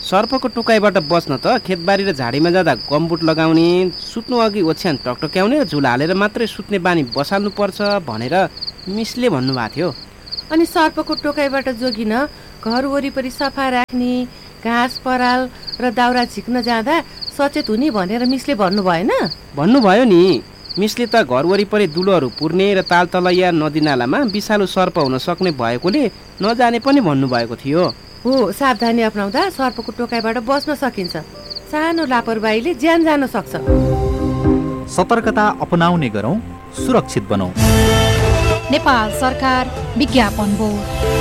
सर्पको टोकाइबाट बच्न त खेतबारी र झाडीमा जाँदा गमबुट लगाउने, सुत्नु अघि ओछ्यान टकटक्याउने र झुला हालेर मात्रै सुत्ने बानी बसाल्नुपर्छ भनेर मिसले भन्नुभएको थियो। अनि सर्पको टोकाइबाट जोगिन घर वरिपरि सफा राख्ने, घाँस पराल र दाउरा झिक्न जाँदा सचेत हुने भनेर मिसले भन्नु भएन? भन्नुभयो नि। मिसले त घर वरिपरि दुलोहरू पुर्ने र तालतलैया नदीनालामा विषालु सर्प हुन सक्ने भएकोले नजाने पनि भन्नुभएको थियो। हो, सावधानी अपनाउँदा सर्पको टोकाइबाट बच्न सकिन्छ। सानो लापरवाहीले ज्यान जान सक्छ। सतर्कता अपनाउने गरौँ, सुरक्षित बनौँ। नेपाल सरकार विज्ञापन बोर्ड।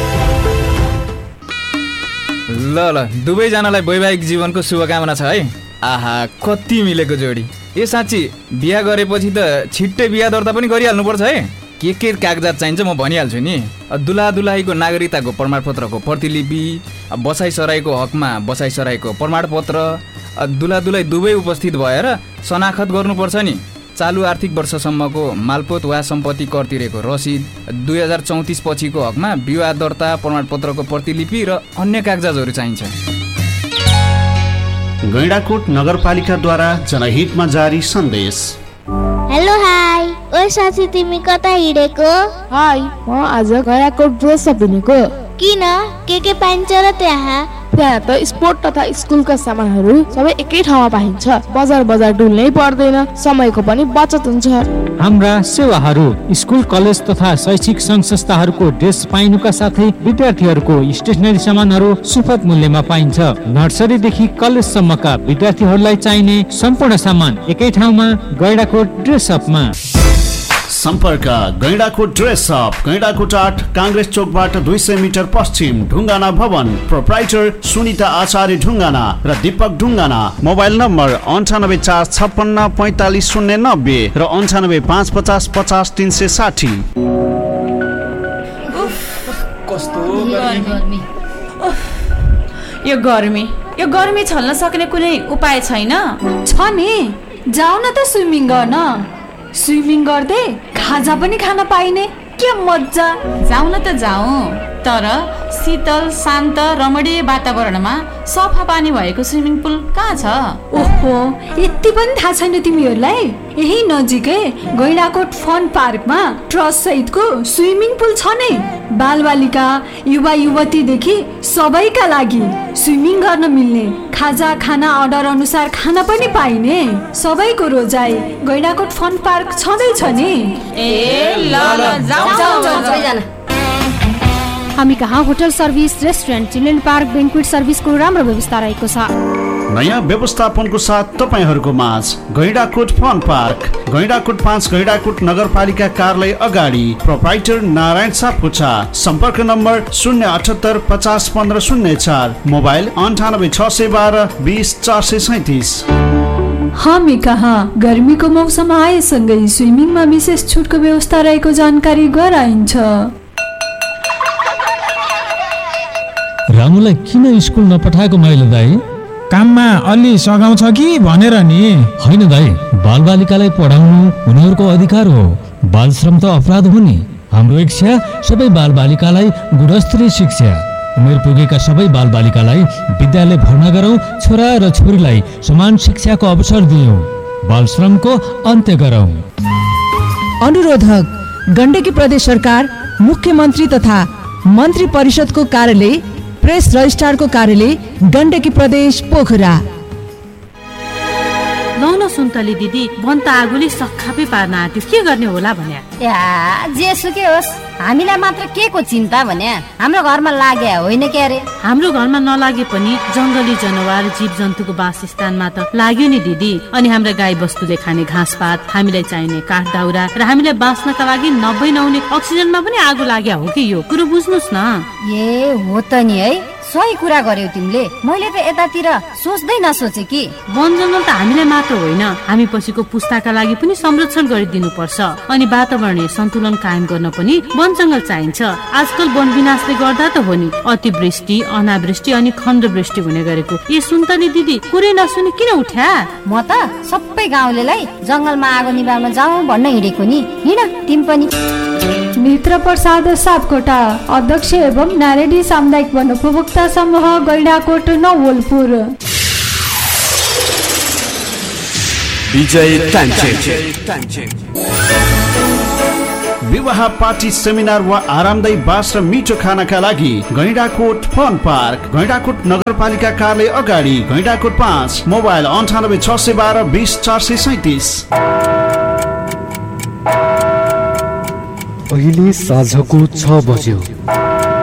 ल दुवैजनालाई वैवाहिक जीवनको शुभकामना छ है। आहा, कति मिलेको जोडी। ए साँच्ची, बिहा गरेपछि त छिट्टै बिहा दर्ता पनि गरिहाल्नुपर्छ है। के कागजात चाहिन्छ म भनिहाल्छु नि। दुला दुलाहीको नागरिकताको प्रमाणपत्रको प्रतिलिपि, बसाइसराईको हकमा बसाइसराईको प्रमाणपत्र, दुला दुलाई दुवै उपस्थित भएर शनाखत गर्नुपर्छ नि। चालु आर्थिक वर्षसम्मको मालपोत वा सम्पत्ति कर तिरेको रसिद, 2034 पछिको हकमा विवाह दर्ता प्रमाणपत्रको प्रतिलिपि र अन्य कागजातहरू चाहिन्छ। गैंडाकोट नगरपालिकाद्वारा जनहितमा जारी सन्देश। हेलो हाई, ओइ साथी तिमी कता हिँडेको? हाई, म आज गैंडाकोट ड्रेस अप हिँडेको। किन? के पाइन्छ र त्यहाँ? त्यहाँ त स्पोर्ट तथा स्कुलका सामानहरू सबै एकै ठाउँमा पाइन्छ। बजार डुल्नै पर्दैन, समयको पनि बचत हुन्छ। हाम्रा सेवाहरू स्कुल, कलेज तथा शैक्षिक संघ संस्थाहरूको ड्रेस पाइनुका साथै विद्यार्थीहरूको स्टेसनरी सामानहरू सुपथ मूल्यमा पाइन्छ। नर्सरीदेखि कलेजसम्मका विद्यार्थीहरूलाई चाहिने सम्पूर्ण सामान एकै ठाउँमा गैंडाकोट ड्रेस अपमा। सम्पर्क गैंडाकोट ड्रेस अप, गैंडाकोट 8 काङ्ग्रेस चोकबाट 200 मिटर पश्चिम, ढुङ्गाना भवन। प्रोप्राइटर सुनिता आचार्य ढुङ्गाना र दीपक ढुङ्गाना। मोबाइल नम्बर 9845554090 र 9855500360। कस्तो गर्मी यो गर्मी छल्न सक्ने कुनै उपाय छैन? छ नि, जाऊ न त स्विमिङ गर्न। स्विमिङ गर्दै खाजा पनि खान पाइने, के मजा। जाऊ न त जाऊ, तर शीतल शान्त रमणीय वातावरणमा सफा पानी भएको स्विमिङ पुल कहाँ छ? ओहो, यति पनि थाहा छैन तिमीहरूलाई? यही नजिकै गैंडाकोट फन पार्कमा ट्रस्ट सहितको स्विमिङ पुल छ नै। बालबालिका, युवा युवतीदेखि सबैका लागि स्विमिङ गर्न मिल्ने, खाजा खाना अर्डर अनुसार खाना पनि पाइने, सबैको रोजाइ गैंडाकोट फन पार्क छँदैछ नि। हामी कहाँ hotel service, restaurant, children park, बेन्क्वेट सर्भिसको राम्रो व्यवस्था रहेको छ। नयाँ व्यवस्थापनको साथ तपाईँहरूको माझ गैंडाकोट फन पार्क, गैंडाकोट 5 गैंडाकोट नगरपालिका कार्यालय अगाडि। प्रोप्राइटर नारायण सापकोटा। सम्पर्क नम्बर 078 50 15 04, मोबाइल 98 612 20 437। हामी कहाँ गर्मीको मौसम आएसँगै स्विमिङमा विशेष छुटको व्यवस्था रहेको जानकारी गराइन्छ। रामुलाई किन स्कुल नपठाएको मैले दाइ? काममा अलि सघाउँछ कि भनेर नि। होइन दाइ, बालबालिकालाई पढाउनु उनीहरूको अधिकार हो। बाल श्रम त अपराध हो नि। हाम्रो इच्छा सबै बालबालिकालाई गुणस्तरीय शिक्षा, उमेर पुगेका सबै बालबालिकालाई विद्यालय भर्ना गरौँ, छोरा र छोरीलाई समान शिक्षाको अवसर दियौँ, बाल श्रमको अन्त्य गरौँ। अनुरोधक गण्डकी प्रदेश सरकार, मुख्यमन्त्री तथा मन्त्री परिषदको कार्यालय, प्रेस रजिस्ट्रारको कार्यालय, गण्डकी प्रदेश पोखरा। लौ न सुन्तली दिदी, वन त आगोले सखापै पार्न आँट्यो, के गर्ने होला भन्या? जेसुकै होस्, हामीलाई मात्र के को चिन्ता भन्या? हाम्रो घरमा लागे होइन के अरे? हाम्रो घरमा नलागे पनि जङ्गली जनावर जीव जन्तुको वासस्थानमा त लाग्यो नि दिदी। अनि हाम्रा गाई बस्तुले खाने घाँसपात, हामीलाई चाहिने काठ दाउरा र हामीलाई बाँच्नका लागि नहुने अक्सिजनमा पनि आगो लाग्या हो कि? यो कुरो बुझ्नुस् न। ए हो त नि है, सही कुरा गर्यौ तिमीले। मैले त यतातिर सोच्दै नसोचे कि वन जङ्गल त हामीलाई मात्र होइन, हामी पछिको पुस्ताका लागि पनि संरक्षण गरिदिनु पर्छ। अनि वातावरणीय सन्तुलन कायम गर्न पनि वन जङ्गल चाहिन्छ। आजकल वन विनाशले गर्दा त हो नि अतिवृष्टि, अनावृष्टि अनि खण्डवृष्टि हुने गरेको। ए सुन्तली दिदी, कुरै नसुनि किन उठ्या? म त सबै गाउँलेलाई जङ्गलमा आगो निभाउन जाउँ भन्न हिँडेको नि। हिँड तिमी पनि। नेत्र प्रसाद सापकोटा, अध्यक्ष एवं नारायणी सामुदायिक वन उपभोक्ता समूह गैंडाकोट नवलपुर। विजय टान्चे विवाह पार्टी सेमिनार वा आरामदायी बास र मिठो खानाका लागि गैंडाकोट फन पार्क, गैंडाकोट नगरपालिका कार्यालय अगाडि, गैंडाकोट 5, मोबाइल 98 612 20 437। अहिले साँझको 6 बज्यो।